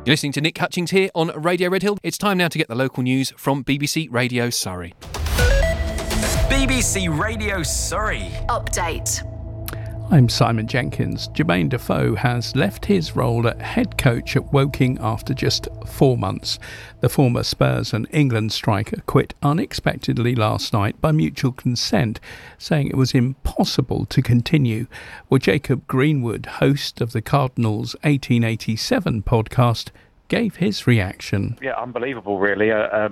You're listening to Nick Hutchings here on Radio Red Hill. It's time now to get the local news from BBC Radio Surrey. BBC Radio Surrey. Update. I'm Simon Jenkins. Jermaine Defoe has left his role at head coach at Woking after just 4 months. The former Spurs and England striker quit unexpectedly last night by mutual consent, saying it was impossible to continue. Well, Jacob Greenwood, host of the Cardinals' 1887 podcast, gave his reaction. Yeah, unbelievable, really.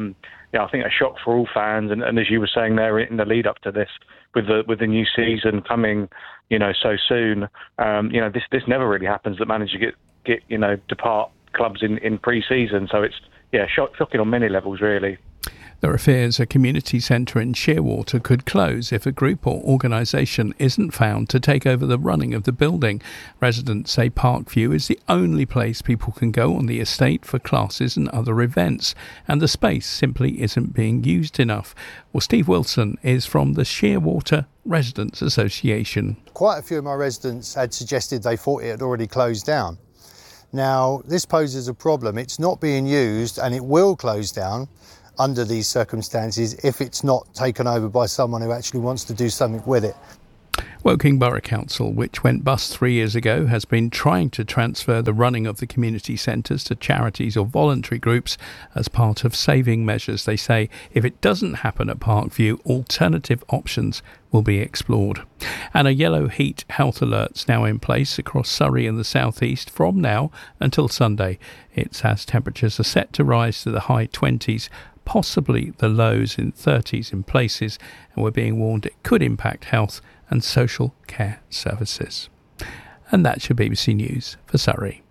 I think a shock for all fans, and as you were saying there in the lead up to this, with the new season coming, so soon, this never really happens that managers get depart clubs in pre-season. So it's shocking on many levels, really. There are fears a community centre in Shearwater could close if a group or organisation isn't found to take over the running of the building. Residents say Parkview is the only place people can go on the estate for classes and other events, and the space simply isn't being used enough. Well, Steve Wilson is from the Shearwater Residents Association. Quite a few of my residents had suggested they thought it had already closed down. Now, this poses a problem. It's not being used and it will close down under these circumstances if it's not taken over by someone who actually wants to do something with it. Woking Borough Council, which went bust 3 years ago, has been trying to transfer the running of the community centres to charities or voluntary groups as part of saving measures. They say if it doesn't happen at Parkview, alternative options will be explored. And a yellow heat health alert's now in place across Surrey and the southeast from now until Sunday. It's as temperatures are set to rise to the high 20s, possibly the lows in 30s in places, and we're being warned it could impact health and social care services. And that's your BBC News for Surrey.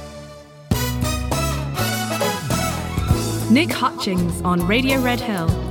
Nick Hutchings on Radio Red Hill.